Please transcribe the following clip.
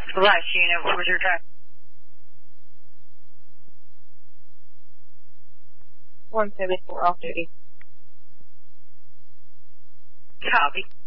Last unit, what was your time? 174 off duty. Copy.